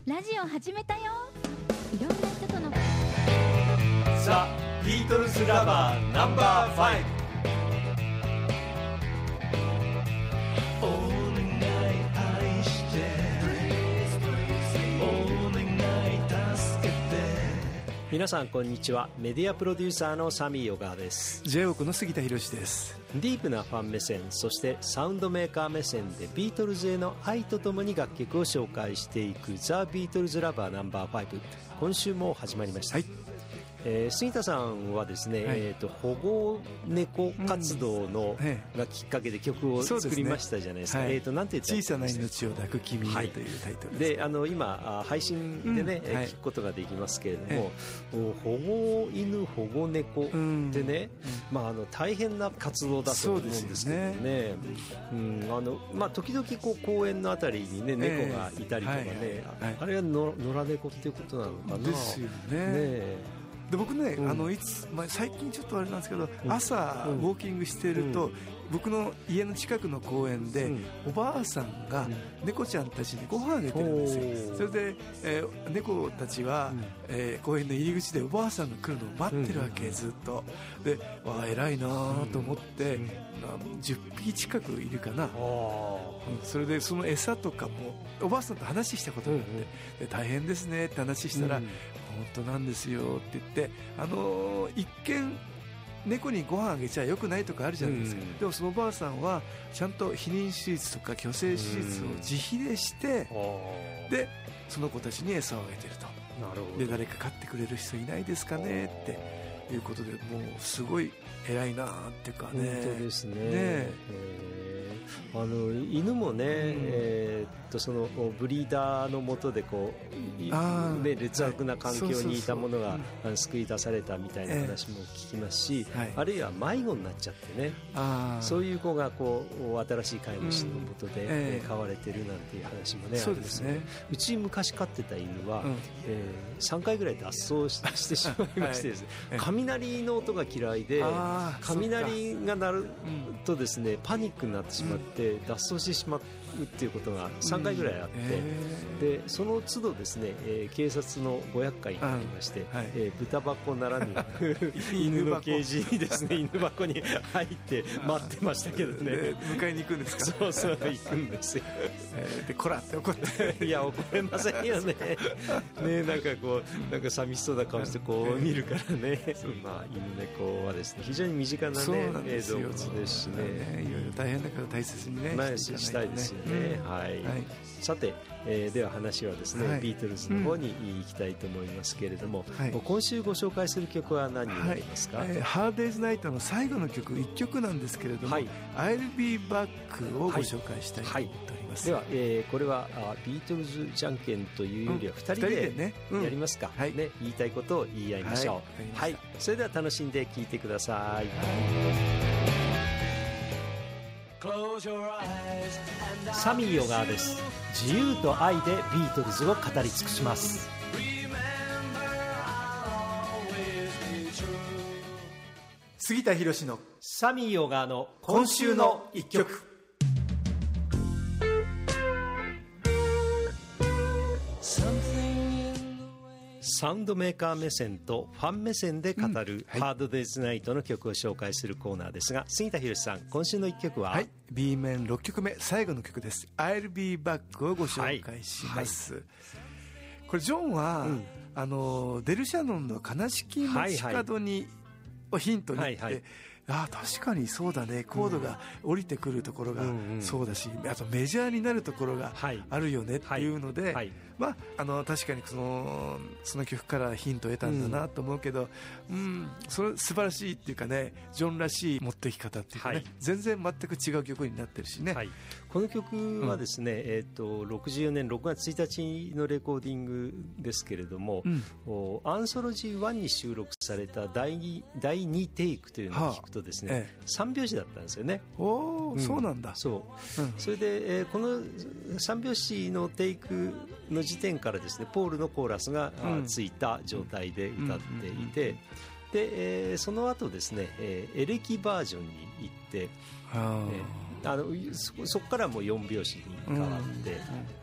ラジオ始めたよ。いろんな人とのザ・ビートルズラバーナンバー5。お願い愛してお願い助けて。皆さんこんにちは。メディアプロデューサーのサミー小川です。 J-WOC の杉田博です。 ディープなファン目線、そしてサウンドメーカー目線でビートルズへの愛とともに楽曲を紹介していくザ・ビートルズラバーナンバー5、今週も始まりました。はい。杉田さんはですね、保護猫活動の、がきっかけで曲を作りましたじゃないですか。なんて言ったんですか。 小さな命を抱く君へというタイトルです。 で、今配信でね、聞くことができますけれども、保護犬保護猫ってね、大変な活動だと思うんですけどね。時々こう公園のあたりにね、猫がいたりとかね、あれは野良猫っていうことなのかな。 ですよね。で僕ね、最近ちょっとあれなんですけど、朝ウォーキングしてると、僕の家の近くの公園で、おばあさんが猫ちゃんたちにご飯あげてるんですよ。それで、猫たちは、公園の入り口でおばあさんが来るのを待ってるわけ、ずっと。で、偉いなと思って、10匹近くいるかな。それでその餌とかもおばあさんと話したことがあって、大変ですねって話したら、本当なんですよって言って、一見猫にご飯あげちゃよくないとかあるじゃないですか。でもそのおばあさんはちゃんと避妊手術とか去勢手術を自費でして、でその子たちに餌をあげてると。なるほど。で、誰か飼ってくれる人いないですかねっていうことで、もうすごい偉いなっていうかね。 本当ですね。犬もね、そのブリーダーの下でこう、劣悪な環境にいたものが救い出されたみたいな話も聞きますし、あるいは迷子になっちゃってね、そういう子がこう新しい飼い主の下で飼われてるなんていう話もね、ありますね。うち昔飼ってた犬は、3回ぐらい脱走してしまいましてですね、雷の音が嫌いで、雷が鳴るとですね、パニックになってしまって脱走してしまうっていうことが3回ぐらいあって、でその都度ですね、警察のご厄介になりまして、豚箱ならぬ犬のケージにですね、犬箱に入って待ってましたけどね。 迎えに行くんですか。 そうそう、行くんですよ。 でこらって怒っていや怒れませんよね。なんかこうなんか寂しそうな顔してこう見るからね。犬猫はですね、非常に身近なね動物ですしね、 いろいろ大変だから大切にねしたいですよね。さて、では話はですね、ビートルズの方に行きたいと思いますけれども、今週ご紹介する曲は何になりますか。 ハーデイズナイトの最後の曲、1曲なんですけれども、I'll Be Back をご紹介したいと思っております。 では、これはビートルズじゃんけんというよりは2人でやりますか、言いたいことを言い合いましょう。それでは楽しんで聴いてください。サミー小川です。自由と愛でビートルズを語り尽くします。 杉田博のサミー小川の今週の一曲。サウンドメーカー目線とファン目線で語るハードデイズナイトの曲を紹介するコーナーですが、杉田博さん、今週の一曲は、 B 面6曲目、最後の曲です。 I'll Be Back をご紹介します。これジョンは、デルシャノンの悲しき街角にをヒントにって確かにそうだね、コードが降りてくるところがそうだし、あとメジャーになるところがあるよねっていうので、確かにその曲からヒントを得たんだなと思うけど、それ素晴らしいっていうかね、ジョンらしい持ってき方っていうかね、全然全く違う曲になってるしね。 この曲はですね、64年6月1日のレコーディングですけれども、アンソロジー1に収録された第2テイクというのを聞くとですね、3拍子だったんですよね。 そうなんだ。 それで、この3拍子のテイクの時点からですね、ポールのコーラスがついた状態で歌っていて、で、その後ですね、エレキバージョンに行って、そこからもう4拍子に変わって、